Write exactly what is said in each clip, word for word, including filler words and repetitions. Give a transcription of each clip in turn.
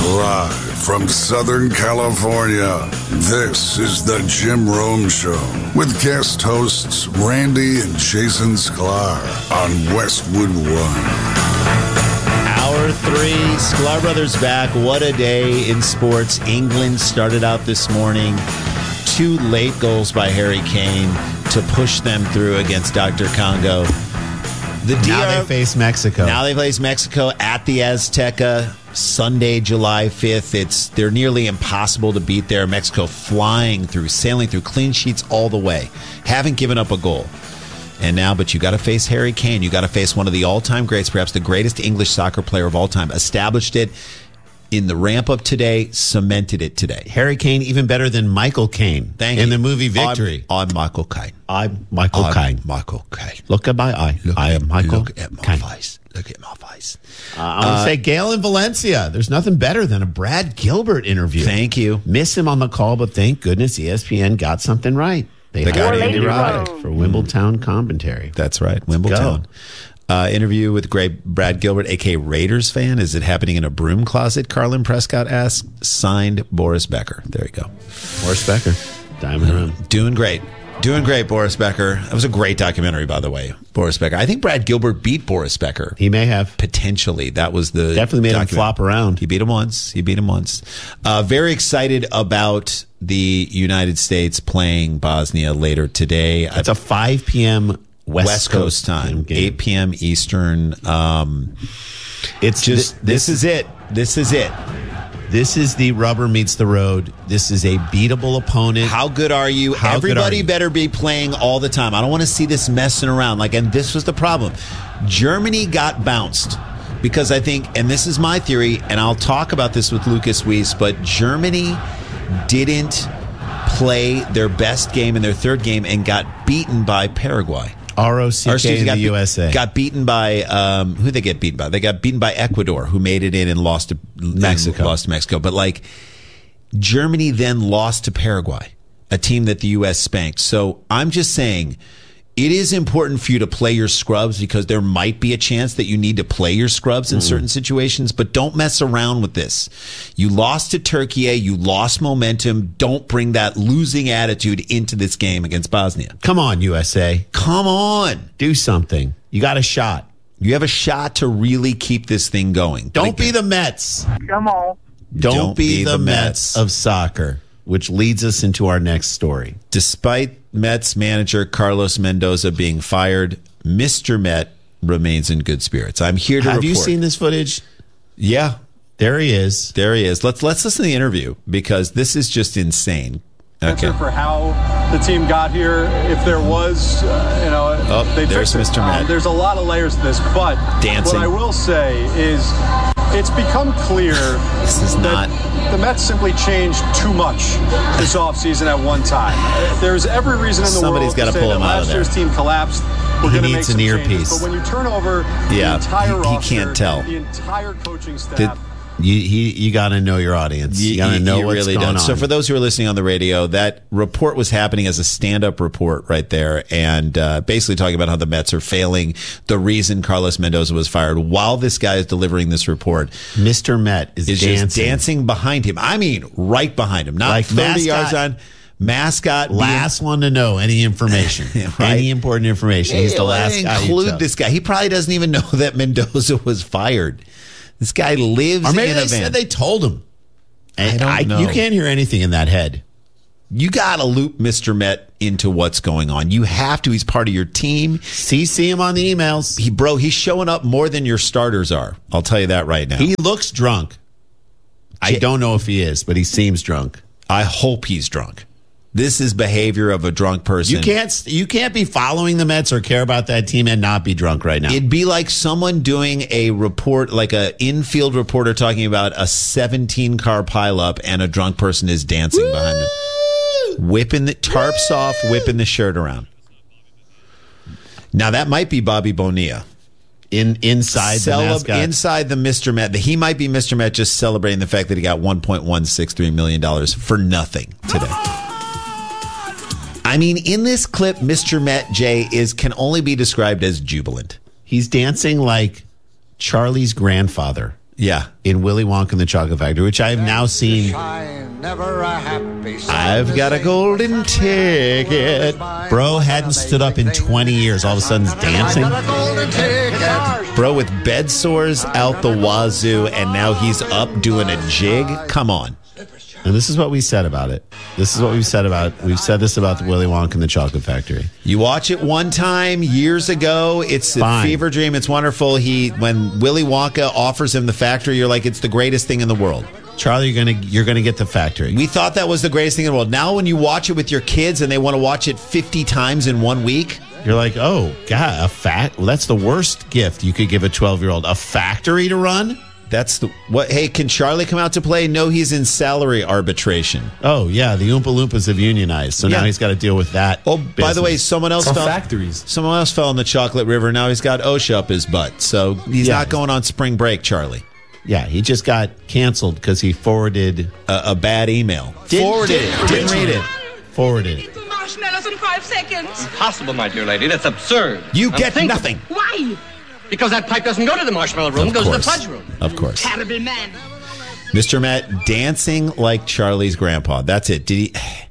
Live from Southern California, this is the Jim Rome Show with guest hosts Randy and Jason Sklar on Westwood One. Hour three, Sklar Brothers back. What a day in sports. England started out this morning. Two late goals by Harry Kane to push them through against Doctor Congo. The D R, now they face Mexico. Now they face Mexico at the Azteca, Sunday, July fifth. It's they're nearly impossible to beat there. Mexico flying through, sailing through, clean sheets all the way. Haven't given up a goal. And now, but you got to face Harry Kane. You got to face one of the all-time greats, perhaps the greatest English soccer player of all time. Established it in the ramp-up today, cemented it today. Harry Kane, even better than Michael Caine Thank in you. the movie Victory. I'm, I'm Michael Caine. I'm Michael I'm Caine. Michael Caine. Look at my eye. Look I at, am Michael Look at my Caine. face. Look at my face. Uh, I want to Uh, say Gale in Valencia. There's nothing better than a Brad Gilbert interview. Thank you. Miss him on the call, but thank goodness E S P N got something right. They, They got hired Andy Andy Roddick. Roddick for Wimbledon commentary. That's right, Wimbledon. Uh, interview with great Brad Gilbert, a k a. Raiders fan. Is it happening in a broom closet? Carlin Prescott asks. Signed, Boris Becker. There you go. Boris Becker. Diamond Run. Doing great. Doing great, Boris Becker. That was a great documentary, by the way, Boris Becker. I think Brad Gilbert beat Boris Becker. He may have. Potentially. That was the Definitely made him document- flop around. He beat him once. He beat him once. Uh, very excited about the United States playing Bosnia later today. It's a five p.m. West, West Coast time, game. eight p.m. Eastern. Um, It's just thi- this is it. This is it. This is the rubber meets the road. This is a beatable opponent. How good are you? How good Everybody are you? better be playing all the time. I don't want to see this messing around. Like, and this was the problem. Germany got bounced because I think, and this is my theory, and I'll talk about this with Lucas Weiss, but Germany didn't play their best game in their third game and got beaten by Paraguay. R O C Or, K excuse me, in got the be- U S A. Got beaten by um, who they get beaten by? They got beaten by Ecuador, who made it in and lost to Mexico. Lost to Mexico. But like Germany then lost to Paraguay, a team that the U S spanked. So I'm just saying it is important for you to play your scrubs because there might be a chance that you need to play your scrubs in mm. certain situations, but don't mess around with this. You lost to Turkey. You lost momentum. Don't bring that losing attitude into this game against Bosnia. Come on, U S A. Come on. Do something. You got a shot. You have a shot to really keep this thing going. Don't But be again, the Mets. Come on. Don't, Don't be, be the, the Mets. Mets. of soccer, which leads us into our next story. Despite Mets manager Carlos Mendoza being fired, Mister Met remains in good spirits. I'm here to Have report. you seen this footage? Yeah, There he is. there he is. Let's let's listen to the interview because this is just insane. Okay. Answer for how the team got here. If there was, uh, you know, Oh, they there's fixed it. Mister Met. Um, there's a lot of layers to this, but Dancing. what I will say is it's become clear This is that not- the Mets simply changed too much this offseason at one time. There's every reason in the Somebody's world gotta to say pull that him out of last there. year's team collapsed. We're He going to make needs some an changes. earpiece. But when you turn over Yeah, the entire he- he roster, can't tell. the entire coaching staff. Did- You he, you got to know your audience. You, got to know what's really going don't. on. So for those who are listening on the radio, that report was happening as a stand-up report right there, and uh, basically talking about how the Mets are failing. The reason Carlos Mendoza was fired, while this guy is delivering this report, Mister Met is, is dancing. just dancing behind him. I mean, right behind him, not Like thirty mascot. yards on. Mascot, being- Last one to know any information, Right. any important information. He's the last guy. you Include tell. this guy. He probably doesn't even know that Mendoza was fired. This guy lives Or maybe in they a van. said they told him. I don't know. You can't hear anything in that head. You got to loop Mister Met into what's going on. You have to. He's part of your team. C C him on the emails. He, bro, he's showing up more than your starters are. I'll tell you that right now. He looks drunk. I Ja- don't know if he is, but he seems drunk. I hope he's drunk. This is behavior of a drunk person. You can't you can't be following the Mets or care about that team and not be drunk right now. It'd be like someone doing a report, like a infield reporter talking about a seventeen car pileup, and a drunk person is dancing Woo! behind them, whipping the tarps Woo! off, whipping the shirt around. Now that might be Bobby Bonilla. In inside the Celeb- mascot. inside the Mister Met. He might be Mister Met just celebrating the fact that he got one point one six three million dollars for nothing today. I mean, in this clip, Mister Met, Jay, is can only be described as jubilant. He's dancing like Charlie's grandfather. Yeah. in Willy Wonka and the Chocolate Factory, which I have now seen. I've got a golden ticket. Bro hadn't stood up in twenty years. All of a sudden, he's dancing. Bro with bed sores out the wazoo, and now he's up doing a jig. Come on. And this is what we said about it. This is what we've said about. We've said this about the Willy Wonka and the Chocolate Factory. You watch it one time years ago. It's Fine. a fever dream. It's wonderful. He when Willy Wonka offers him the factory, you're like, it's the greatest thing in the world. Charlie, you're gonna you're gonna get the factory. We thought that was the greatest thing in the world. Now, when you watch it with your kids and they want to watch it fifty times in one week, You're like, oh God, a fact. Well, that's the worst gift you could give a twelve year old. A factory to run. that's the what. Hey, can Charlie come out to play? No, he's in salary arbitration. Oh yeah, the Oompa Loompas have unionized, so Yeah. now he's got to deal with that. Oh, by the way, business. someone else From fell. factories. Someone else fell in the chocolate river. Now he's got OSHA up his butt. So he's Yeah. not going on spring break, Charlie. yeah, he just got canceled because he forwarded A, a bad email. Didn't- Forwarded it. Didn't read it. forwarded it. Marshmallows in five seconds. Impossible, my dear lady. That's absurd. You get Unthinkable. nothing. Why? Because that pipe doesn't go to the marshmallow room, it Of goes course. to the fudge room. Of course. Terrible man. Mister Matt dancing like Charlie's grandpa. That's it. Did he?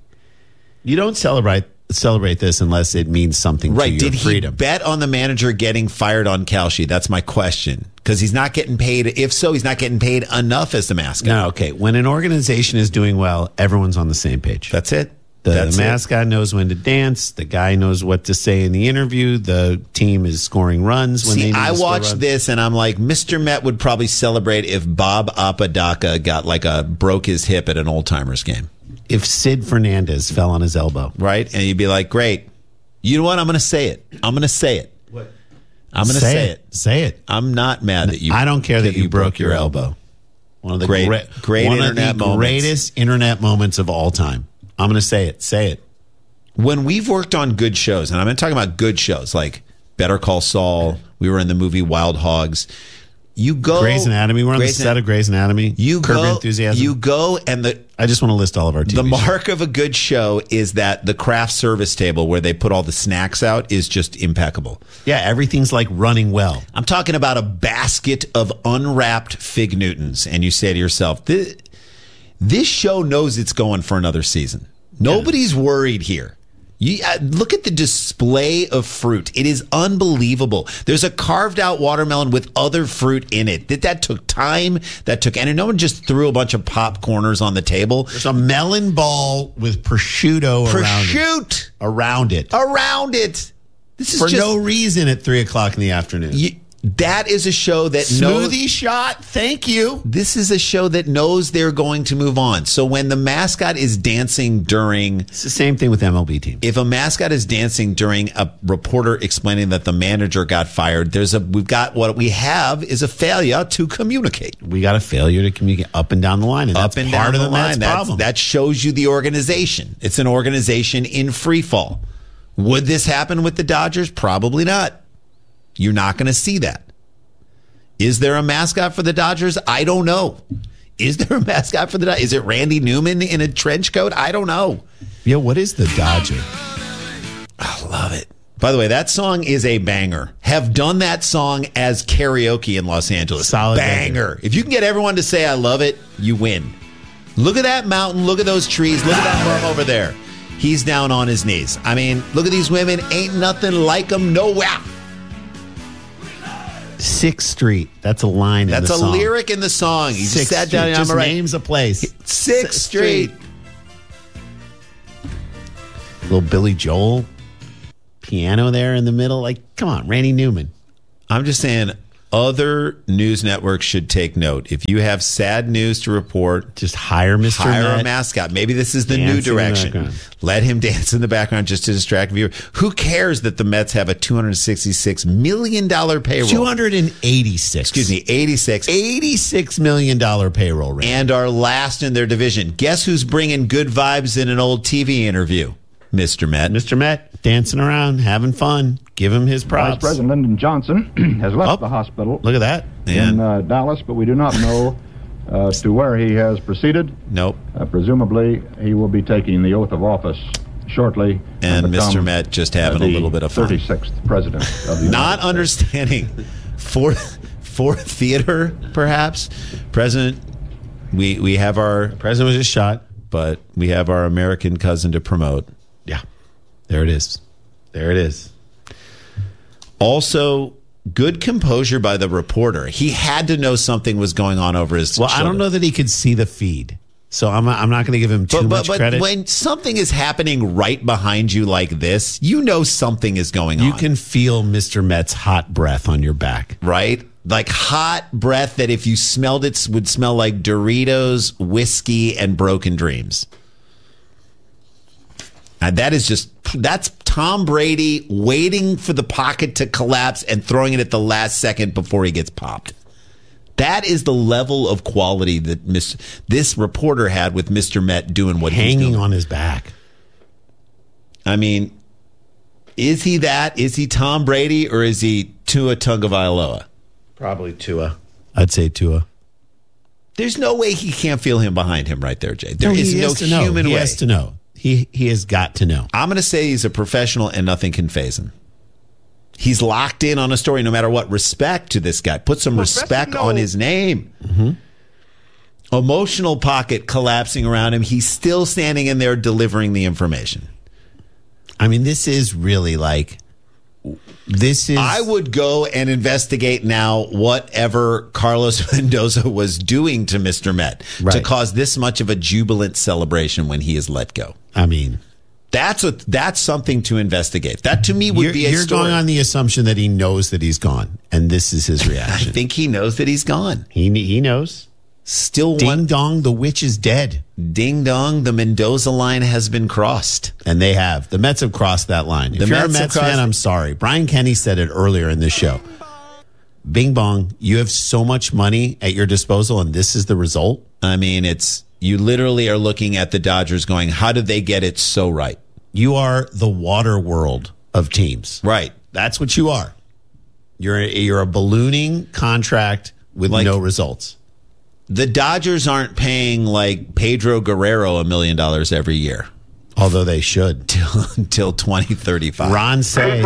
You don't celebrate celebrate this unless it means something to Right. your Did he freedom. bet on the manager getting fired on Kalshi? That's my question. Because he's not getting paid. If so, he's not getting paid enough as the mascot. No, okay. When an organization is doing well, everyone's on the same page. That's it. The, That's the it. mascot knows when to dance. The guy knows what to say in the interview. The team is scoring runs when they See, need I to score watched runs. this and I'm like, Mister Met would probably celebrate if Bob Apodaca got like a broke his hip at an old timers game, If Sid Fernandez fell on his elbow. right? And you'd be like, great. You know what? I'm going to say it. I'm going to say it. What? I'm going to say, it. Say it. I'm not mad that you. I don't care that, you broke your elbow. One of the Great- great, great one internet of the moments. greatest internet moments of all time. I'm going to say it. Say it. When we've worked on good shows, and I'm talking about good shows like Better Call Saul, we were in the movie Wild Hogs. You go Grey's Anatomy. We're on Grey's the set of Grey's Anatomy. You Curb go, Enthusiasm. You go, and the I just want to list all of our T V the shows. mark of a good show is that the craft service table where they put all the snacks out is just impeccable. Yeah, everything's like running well. I'm talking about a basket of unwrapped Fig Newtons, and you say to yourself, this, this show knows it's going for another season. Nobody's worried here. You, uh, look at the display of fruit. It is unbelievable. There's a carved out watermelon with other fruit in it. That, that took time. That took, and no one just threw a bunch of popcorners on the table. There's a melon ball with prosciutto around it. Prosciutto Around it. around it. This is For just, no reason at three o'clock in the afternoon. you, that is a show that knows. Smoothie shot. Thank you. This is a show that knows they're going to move on. So when the mascot is dancing during, It's the same thing with M L B team. if a mascot is dancing during a reporter explaining that the manager got fired, there's a, we've got, what we have is a failure to communicate. We got a failure to communicate up and down the line, and that's Up and part down of the the Mets line. That's, problem. that shows you the organization. It's an organization in free fall. Would this happen with the Dodgers? Probably not. You're not going to see that. Is there a mascot for the Dodgers? I don't know. Is there a mascot for the Dodgers? Is it Randy Newman in a trench coat? I don't know. Yeah, what is the Dodger? I love it. By the way, that song is a banger. Have done that song as karaoke in Los Angeles. Solid banger. If you can get everyone to say I love it, you win. Look at that mountain. Look at those trees. Look at that berm over there. He's down on his knees. I mean, look at these women. Ain't nothing like them nowhere. Sixth Street. That's a line. That's in the a song. lyric in the song. He just Sixth sat down Street. and Just I'm right. names a place. Sixth Street. Little Billy Joel piano there in the middle. Like, come on, Randy Newman. I'm just saying, other news networks should take note. If you have sad news to report, Just hire Mister hire Met. a mascot. Maybe this is the Dance new in the direction. background. Let him dance in the background just to distract viewers. Who cares that the Mets have a two hundred sixty-six million dollars payroll? two hundred eighty-six. Excuse me, eighty-six. eighty-six million dollars payroll rate. And are last in their division. Guess who's bringing good vibes in an old T V interview? Mister Met. Mister Met dancing around, having fun. Give him his props. Vice President Lyndon Johnson has left Oh, the hospital Look at that. in And uh, Dallas, but we do not know uh, to where he has proceeded. nope. Uh, presumably, he will be taking the oath of office shortly. And Mister become, Met just uh, having a the little bit of fun. thirty-sixth president of the United Not States. understanding for for theater, perhaps. President, we we have our President was just shot. but we have our American cousin to promote. Yeah. There it is. There it is. Also, good composure by the reporter. He had to know something was going on over his Well, shoulder. I don't know that he could see the feed. So I'm, I'm not going to give him too But, but, much but credit. when something is happening right behind you like this, you know something is going You on. can feel Mister Met's hot breath on your back. Right? Like hot breath that if you smelled it would smell like Doritos, whiskey, and broken dreams. And that is just, that's Tom Brady waiting for the pocket to collapse and throwing it at the last second before he gets popped. That is the level of quality that Miss this reporter had with Mister Met doing what he's Hanging doing. on his back. I mean, is he that? Is he Tom Brady or is he Tua Tagovailoa? Probably Tua. I'd say Tua. There's no way he can't feel him behind him right there, Jay. There he is no has to know. human he way. has to know. He he has got to know. I'm going to say he's a professional and nothing can faze him. He's locked in on a story no matter what. Respect to this guy. Put some respect on his name. Mm-hmm. Emotional pocket collapsing around him. He's still standing in there delivering the information. I mean, this is really like, this is. I would go and investigate now whatever Carlos Mendoza was doing to Mister Met Right. to cause this much of a jubilant celebration when he is let go. I mean, That's a, that's something to investigate. That to me would you're, be a you're story. going on the assumption that he knows that he's gone, and this is his I reaction. think he knows that he's gone. he he knows. Still Ding one dong, the witch is dead, ding dong. The Mendoza line has been crossed. and they have. The Mets have crossed that line. If The you're Mets a have Mets crossed- fan, I'm sorry. Brian Kenny said it earlier in this show. Bing bong, you have so much money at your disposal, and this is the result. I mean, it's you literally are looking at the Dodgers going, how did they get it so right? You are the water world of teams. Right. That's what you are. You're a, you're a ballooning contract with Like- no results. The Dodgers aren't paying like Pedro Guerrero a million dollars every year Although they should. till until twenty thirty-five. Ron Say,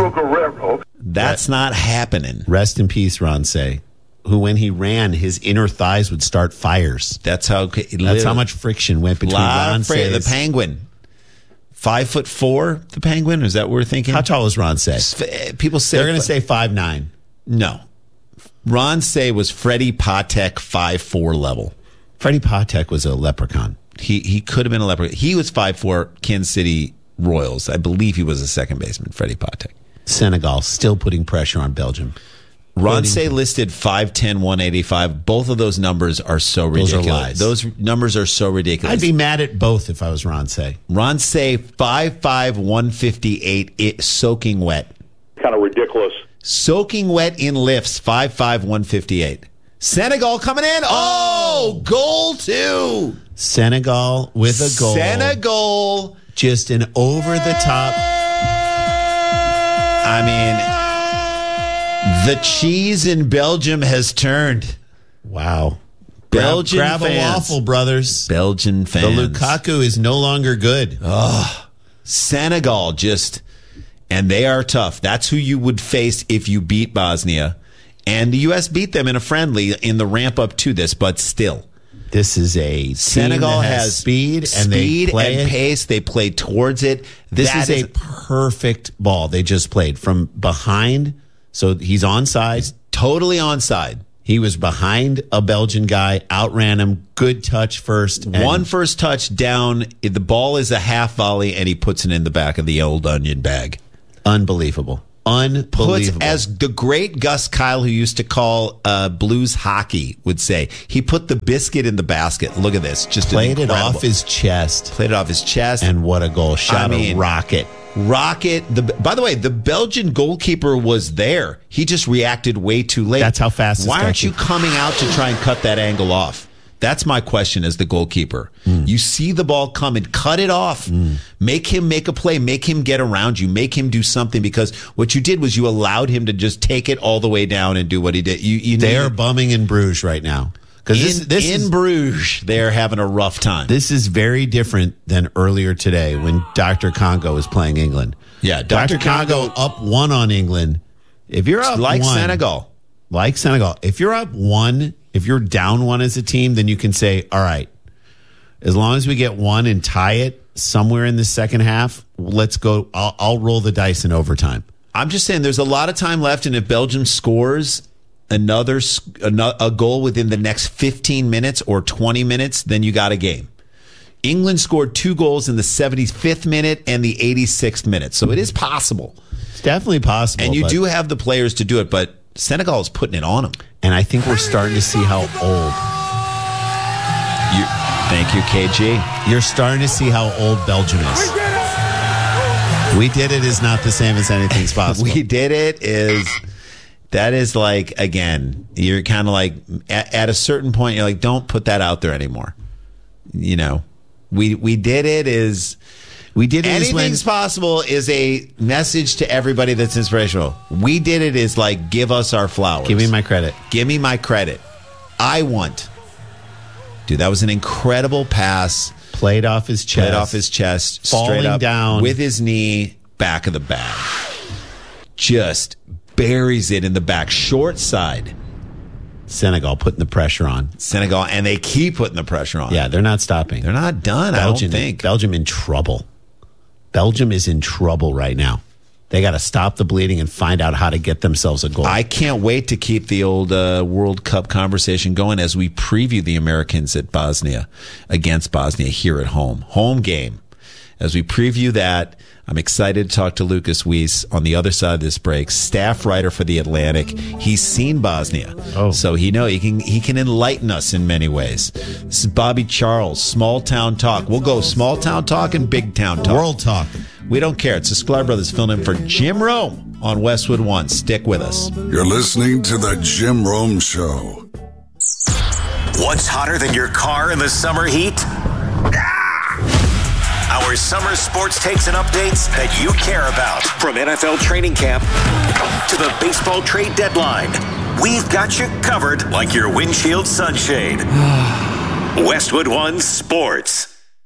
That's not happening. rest in peace, Ron Say, who when he ran, his inner thighs would start fires. That's how. That's how much friction went between Lot Ron of fra- the Say's. Penguin. Five foot four, the Penguin? Is that what we're thinking? How tall is Ron Say? F- People say They're going to say five nine. no. Ron Say was Freddie Patek five four level. Freddie Patek was a leprechaun. He he could have been a leopard. He was five four Kansas City Royals. I believe he was a second baseman, Freddie Patek. Senegal still putting pressure on Belgium. Ron Say listed five ten, one eighty-five. Both of those numbers are so Those are ridiculous. lies. Those numbers are so ridiculous. I'd be mad at both if I was Ron Say. Ron Say five five, one fifty-eight, it, soaking wet. Kind of ridiculous. Soaking wet in lifts, five five, one fifty-eight. Senegal coming in. Oh, goal two. Senegal with a goal. Senegal. Just an over the top. I mean, the cheese in Belgium has turned. Wow. Belgian grab, grab fans. a waffle, brothers. Belgian The fans. Lukaku is no longer good. Senegal just, and they are tough. That's who you would face if you beat Bosnia. And the U S beat them in a friendly in the ramp up to this, but still. This is a team Senegal that has speed and speed they play and it. pace. They play towards it. This That is a perfect ball they just played from behind. So he's onside. totally onside. He was behind a Belgian guy, outran him. Good touch first. and One first touch down. The ball is a half volley, and he puts it in the back of the old onion bag. Unbelievable. Puts, Unbelievable. as the great Gus Kyle, who used to call uh, blues hockey, would say, he put the biscuit in the basket. Look at this. Just played it incredible- off his chest. Played it off his chest. And what a goal. Shot I mean, a rocket. Rocket. The, by the way, the Belgian goalkeeper was there. He just reacted way too late. That's how fast this Why guy aren't you can- coming out to try and cut that angle off? That's my question as the goalkeeper. Mm. You see the ball come and cut it off. Mm. Make him make a play. Make him get around you. Make him do something, because what you did was you allowed him to just take it all the way down and do what he did. You, you They're needed- bumming in Bruges right now. Because in, this, this in is, Bruges, they're having a rough time. this is very different than earlier today when Doctor Congo was playing England. Yeah, Doctor Doctor Congo up one on England. If you're up like one, Senegal. like Senegal, if you're up one, if you're down one as a team, then you can say, all right, as long as we get one and tie it somewhere in the second half, let's go. I'll, I'll roll the dice in overtime. I'm just saying there's a lot of time left, and if Belgium scores another a goal within the next fifteen minutes or twenty minutes, then you got a game. England scored two goals in the seventy-fifth minute and the eighty-sixth minute, so it is possible. It's definitely possible. And you do have the players to do it, but Senegal is putting it on them. And I think we're starting to see how old. You, thank you, K G. You're starting to see how old Belgium is. We did it is not the same as anything's possible. We did it is, that is like, again, you're kind of like, at, at a certain point, you're like, don't put that out there anymore. You know, we we did it is, we did it anything's is when, possible is a message to everybody that's inspirational. We did it is like, give us our flowers. Give me my credit. Give me my credit. I want. Dude, that was an incredible pass. Played off his chest. Played off his chest. Falling straight up down. with his knee, back of the bag. Just buries it in the back. Short side. Senegal putting the pressure on. Senegal, and they keep putting the pressure on. Yeah, they're not stopping. They're not done, Belgium, I don't think. Belgium in trouble. Belgium is in trouble right now. They got to stop the bleeding and find out how to get themselves a goal. I can't wait to keep the old uh, World Cup conversation going as we preview the Americans at Bosnia, against Bosnia here at home. Home game. As we preview that, I'm excited to talk to Lucas Weiss on the other side of this break, staff writer for The Atlantic. He's seen Bosnia, oh. so he know he can he can enlighten us in many ways. This is Bobby Charles, Small Town Talk. We'll go small town talk and big town talk. World talk. We don't care. It's the Sklar Brothers filling in for Jim Rome on Westwood One. Stick with us. You're listening to the Jim Rome Show. What's hotter than your car in the summer heat? Our summer sports takes and updates that you care about. From N F L training camp to the baseball trade deadline, we've got you covered like your windshield sunshade. Westwood One Sports.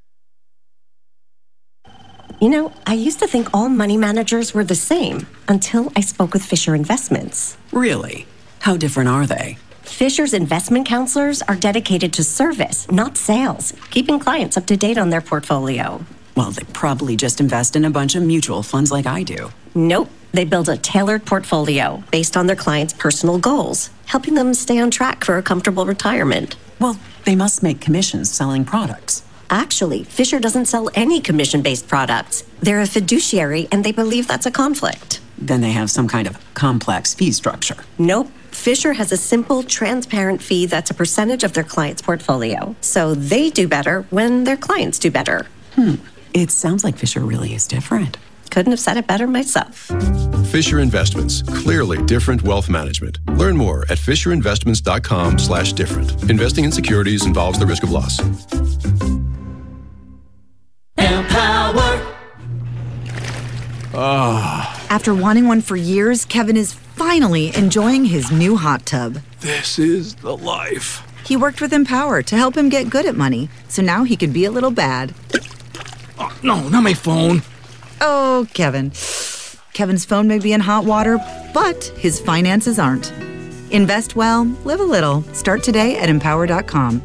You know, I used to think all money managers were the same until I spoke with Fisher Investments. Really? How different are they? Fisher's investment counselors are dedicated to service, not sales, keeping clients up to date on their portfolio. Well, they probably just invest in a bunch of mutual funds like I do. Nope. They build a tailored portfolio based on their clients' personal goals, helping them stay on track for a comfortable retirement. Well, they must make commissions selling products. Actually, Fisher doesn't sell any commission-based products. They're a fiduciary, and they believe that's a conflict. Then they have some kind of complex fee structure. Nope. Fisher has a simple, transparent fee that's a percentage of their client's portfolio. So they do better when their clients do better. Hmm. It sounds like Fisher really is different. Couldn't have said it better myself. Fisher Investments. Clearly different wealth management. Learn more at fisherinvestments.com slash different. Investing in securities involves the risk of loss. Empower. Oh. After wanting one for years, Kevin is finally enjoying his new hot tub. This is the life. He worked with Empower to help him get good at money, so now he can be a little bad. Oh, no, not my phone. Oh, Kevin. Kevin's phone may be in hot water, but his finances aren't. Invest well, live a little. Start today at empower dot com.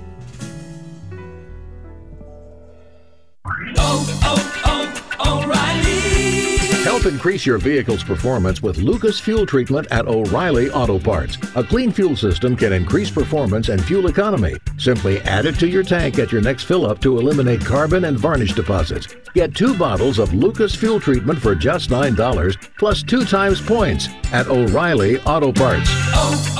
Oh, oh, oh, O'Reilly. Help increase your vehicle's performance with Lucas Fuel Treatment at O'Reilly Auto Parts. A clean fuel system can increase performance and fuel economy. Simply add it to your tank at your next fill-up to eliminate carbon and varnish deposits. Get two bottles of Lucas Fuel Treatment for just nine dollars, plus two times points at O'Reilly Auto Parts. Oh,